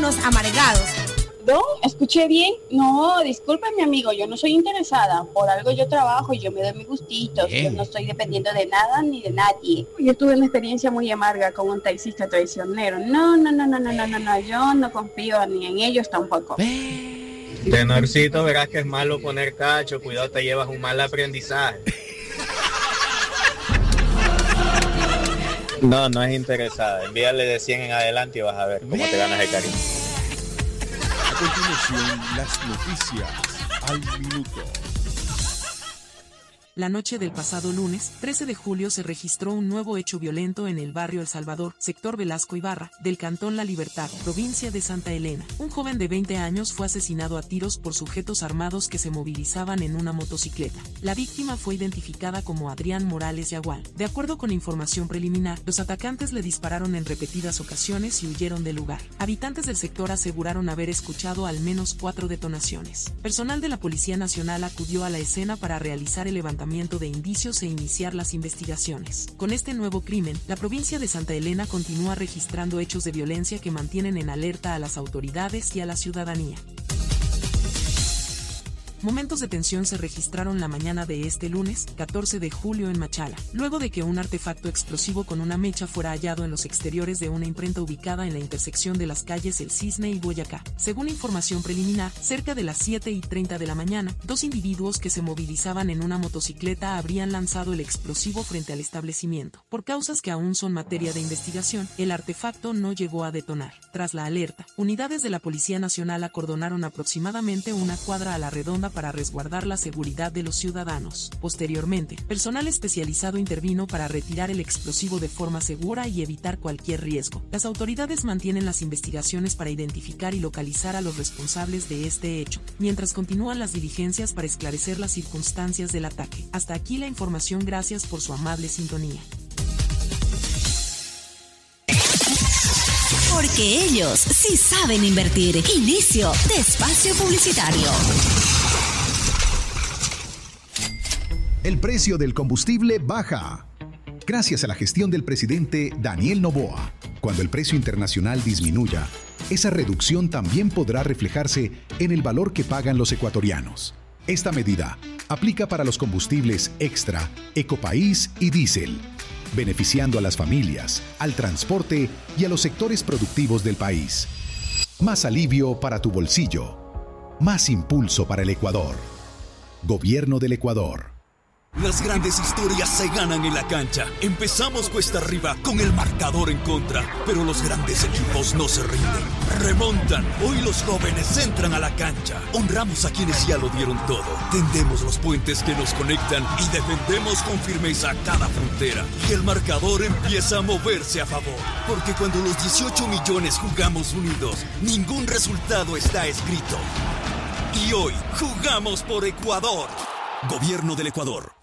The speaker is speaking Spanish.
unos amargados. ¿No? ¿Escuché bien? No, disculpe mi amigo, yo no soy interesada. Por algo yo trabajo y yo me doy mis gustitos. Yo no estoy dependiendo de nada ni de nadie. Yo tuve una experiencia muy amarga con un taxista traicionero. No, yo no confío ni en ellos tampoco. Tenorcito, verás que es malo poner cacho, cuidado, te llevas un mal aprendizaje. No es interesada. Envíale de 100 en adelante y vas a ver cómo te ganas el cariño. A continuación, las noticias al minuto. La noche del pasado lunes, 13 de julio, se registró un nuevo hecho violento en el barrio El Salvador, sector Velasco Ibarra, del cantón La Libertad, provincia de Santa Elena. Un joven de 20 años fue asesinado a tiros por sujetos armados que se movilizaban en una motocicleta. La víctima fue identificada como Adrián Morales Yagual. De acuerdo con información preliminar, los atacantes le dispararon en repetidas ocasiones y huyeron del lugar. Habitantes del sector aseguraron haber escuchado al menos 4 detonaciones. Personal de la Policía Nacional acudió a la escena para realizar el levantamiento de indicios e iniciar las investigaciones. Con este nuevo crimen, la provincia de Santa Elena continúa registrando hechos de violencia que mantienen en alerta a las autoridades y a la ciudadanía. Momentos de tensión se registraron la mañana de este lunes, 14 de julio en Machala, luego de que un artefacto explosivo con una mecha fuera hallado en los exteriores de una imprenta ubicada en la intersección de las calles El Cisne y Boyacá. Según información preliminar, cerca de las 7:30 de la mañana, 2 individuos que se movilizaban en una motocicleta habrían lanzado el explosivo frente al establecimiento. Por causas que aún son materia de investigación, el artefacto no llegó a detonar. Tras la alerta, unidades de la Policía Nacional acordonaron aproximadamente una cuadra a la redonda para resguardar la seguridad de los ciudadanos. Posteriormente, personal especializado intervino para retirar el explosivo de forma segura y evitar cualquier riesgo. Las autoridades mantienen las investigaciones para identificar y localizar a los responsables de este hecho, mientras continúan las diligencias para esclarecer las circunstancias del ataque. Hasta aquí la información, gracias por su amable sintonía. Porque ellos sí saben invertir. Inicio de espacio publicitario. El precio del combustible baja. Gracias a la gestión del presidente Daniel Noboa. Cuando el precio internacional disminuya, esa reducción también podrá reflejarse en el valor que pagan los ecuatorianos. Esta medida aplica para los combustibles Extra, Ecopaís y Diésel, beneficiando a las familias, al transporte y a los sectores productivos del país. Más alivio para tu bolsillo. Más impulso para el Ecuador. Gobierno del Ecuador. Las grandes historias se ganan en la cancha. Empezamos cuesta arriba con el marcador en contra, pero los grandes equipos no se rinden. Remontan. Hoy los jóvenes entran a la cancha. Honramos a quienes ya lo dieron todo. Tendemos los puentes que nos conectan y defendemos con firmeza cada frontera. Y el marcador empieza a moverse a favor. Porque cuando los 18 millones jugamos unidos, ningún resultado está escrito. Y hoy jugamos por Ecuador. Gobierno del Ecuador.